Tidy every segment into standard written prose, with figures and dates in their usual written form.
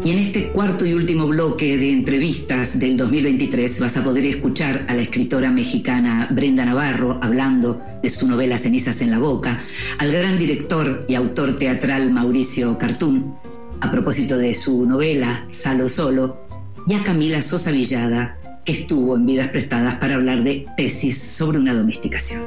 Y en este cuarto y último bloque de entrevistas del 2023 vas a poder escuchar a la escritora mexicana Brenda Navarro hablando de su novela Cenizas en la boca, al gran director y autor teatral Mauricio Cartún, a propósito de su novela Salo Solo, y a Camila Sosa Villada, que estuvo en Vidas Prestadas para hablar de Tesis sobre una domesticación.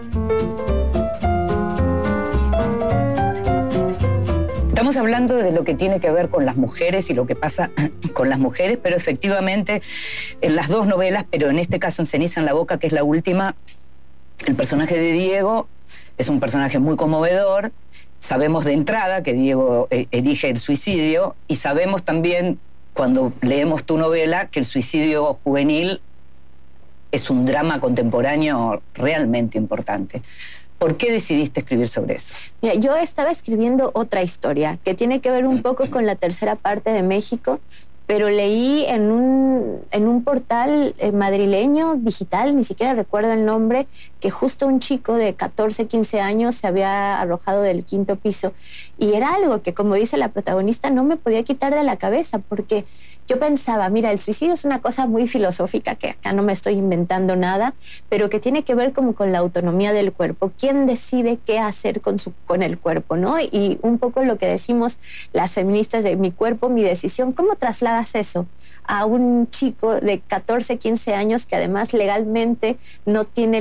Estamos hablando de lo que tiene que ver con las mujeres y lo que pasa con las mujeres, pero efectivamente en las dos novelas, pero en este caso en Ceniza en la boca, que es la última, el personaje de Diego es un personaje muy conmovedor. Sabemos de entrada que Diego elige el suicidio y sabemos también, cuando leemos tu novela, que el suicidio juvenil es un drama contemporáneo realmente importante. ¿Por qué decidiste escribir sobre eso? Mira, yo estaba escribiendo otra historia que tiene que ver un poco con la tercera parte de México, pero leí en un portal madrileño, digital, ni siquiera recuerdo el nombre, que justo un chico de 14, 15 años se había arrojado del 5º piso. Y era algo que, como dice la protagonista, no me podía quitar de la cabeza, porque yo pensaba, mira, el suicidio es una cosa muy filosófica, que acá no me estoy inventando nada, pero que tiene que ver como con la autonomía del cuerpo. ¿Quién decide qué hacer con el cuerpo, no? Y un poco lo que decimos las feministas de mi cuerpo, mi decisión. ¿Cómo trasladas eso a un chico de 14, 15 años que además legalmente no tiene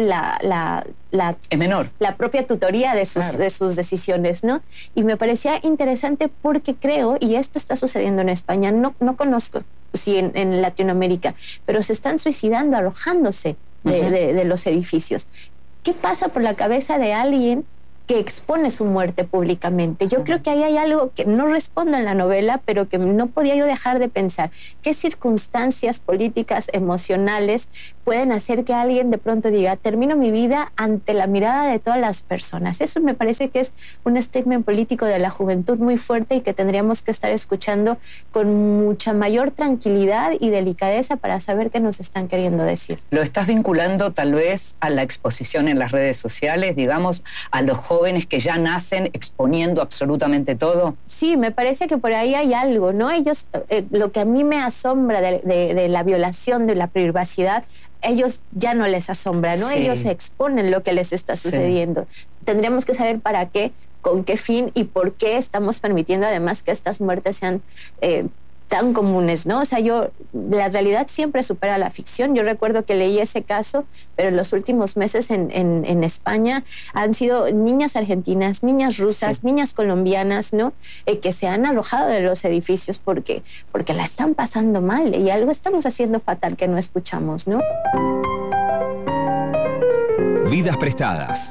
es menor, la propia tutoría de sus decisiones, ¿no? Y me parecía interesante porque creo, y esto está sucediendo en España, no conozco si en Latinoamérica, pero se están suicidando, arrojándose de los edificios. ¿Qué pasa por la cabeza de alguien que expone su muerte públicamente? Yo creo que ahí hay algo que no respondo en la novela, pero que no podía yo dejar de pensar. ¿Qué circunstancias políticas, emocionales pueden hacer que alguien de pronto diga, termino mi vida ante la mirada de todas las personas? Eso me parece que es un statement político de la juventud muy fuerte y que tendríamos que estar escuchando con mucha mayor tranquilidad y delicadeza para saber qué nos están queriendo decir. ¿Lo estás vinculando tal vez a la exposición en las redes sociales, digamos, a los jóvenes que ya nacen exponiendo absolutamente todo? Sí, me parece que por ahí hay algo, ¿no? Ellos, lo que a mí me asombra de la violación de la privacidad, ellos ya no les asombra, ¿no? Sí. Ellos exponen lo que les está sucediendo. Sí. Tendríamos que saber para qué, con qué fin y por qué estamos permitiendo además que estas muertes sean tan comunes, ¿no? O sea, la realidad siempre supera la ficción. Yo recuerdo que leí ese caso, pero en los últimos meses en España han sido niñas argentinas, niñas rusas, sí, niñas colombianas, ¿no? Que se han arrojado de los edificios porque la están pasando mal y algo estamos haciendo fatal que no escuchamos, ¿no? Vidas Prestadas.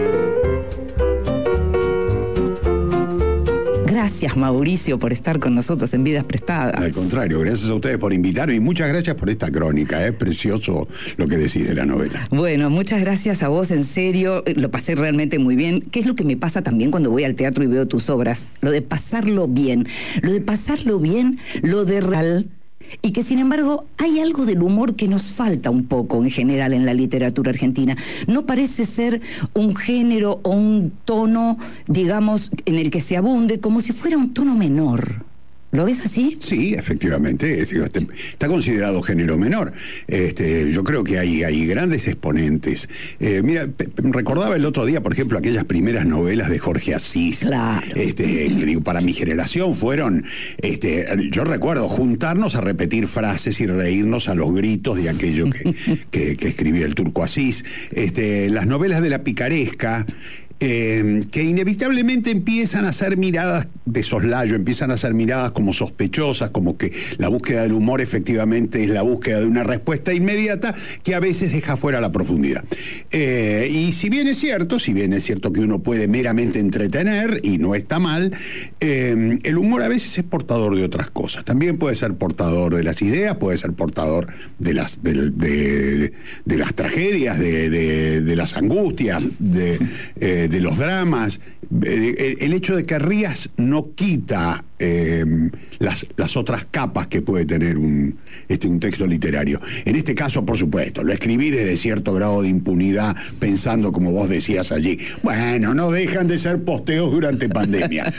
Gracias, Mauricio, por estar con nosotros en Vidas Prestadas. Al contrario, gracias a ustedes por invitarme y muchas gracias por esta crónica. Es precioso lo que decís de la novela. Bueno, muchas gracias a vos, en serio. Lo pasé realmente muy bien. ¿Qué es lo que me pasa también cuando voy al teatro y veo tus obras? Lo de pasarlo bien. Lo de real. Y que sin embargo hay algo del humor que nos falta un poco en general en la literatura argentina. No parece ser un género o un tono, digamos, en el que se abunde, como si fuera un tono menor. ¿Lo ves así? Sí, efectivamente, está considerado género menor. Yo creo que hay grandes exponentes. Mira, recordaba el otro día, por ejemplo, aquellas primeras novelas de Jorge Asís. Claro. Que digo, para mi generación fueron, yo recuerdo juntarnos a repetir frases y reírnos a los gritos de aquello que escribía el Turco Asís. Las novelas de la picaresca, que inevitablemente empiezan a ser miradas de soslayo, empiezan a ser miradas como sospechosas, como que la búsqueda del humor efectivamente es la búsqueda de una respuesta inmediata que a veces deja fuera la profundidad. Y si bien es cierto que uno puede meramente entretener, y no está mal, el humor a veces es portador de otras cosas. También puede ser portador de las ideas, puede ser portador de las tragedias, de las angustias, de los dramas. El hecho de que rías no quita las otras capas que puede tener un texto literario. En este caso, por supuesto, lo escribí desde cierto grado de impunidad, pensando, como vos decías allí, bueno, no dejan de ser posteos durante pandemia.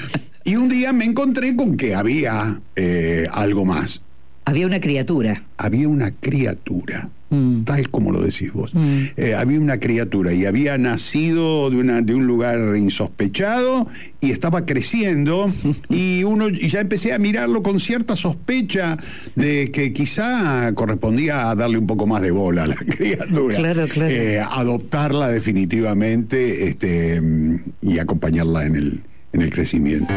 Y un día me encontré con que había algo más. Había una criatura. Había una criatura, tal como lo decís vos. Había una criatura y había nacido de un lugar insospechado y estaba creciendo y ya empecé a mirarlo con cierta sospecha de que quizá correspondía a darle un poco más de bola a la criatura. Claro, claro. Adoptarla definitivamente y acompañarla en el crecimiento.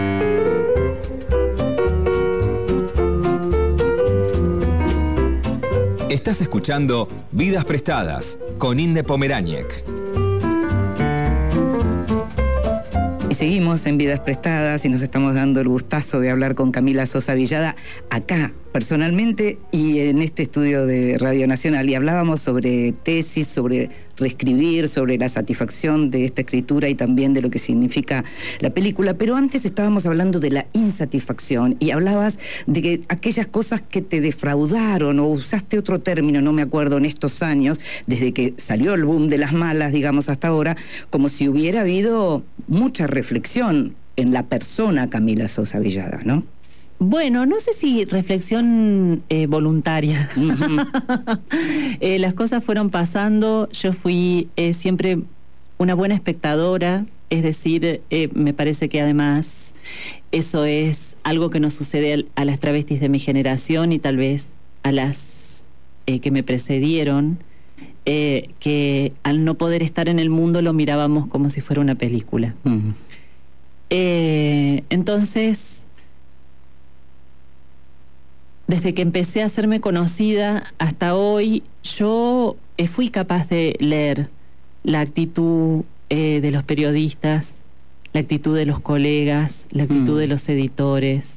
Estás escuchando Vidas Prestadas con Inde Pomeráñez. Y seguimos en Vidas Prestadas y nos estamos dando el gustazo de hablar con Camila Sosa Villada acá, personalmente, y en este estudio de Radio Nacional. Y hablábamos sobre tesis, sobre reescribir, sobre la satisfacción de esta escritura y también de lo que significa la película. Pero antes estábamos hablando de la insatisfacción y hablabas de que aquellas cosas que te defraudaron, o usaste otro término, no me acuerdo, en estos años, desde que salió el boom de las malas, digamos, hasta ahora, como si hubiera habido mucha reflexión en la persona Camila Sosa Villada, ¿no? Bueno, no sé si reflexión voluntaria. Las cosas fueron pasando, yo fui siempre una buena espectadora, es decir, me parece que además eso es algo que nos sucede a las travestis de mi generación y tal vez a las que me precedieron, que al no poder estar en el mundo lo mirábamos como si fuera una película. Entonces, desde que empecé a hacerme conocida hasta hoy, yo fui capaz de leer la actitud de los periodistas, la actitud de los colegas, la actitud de los editores,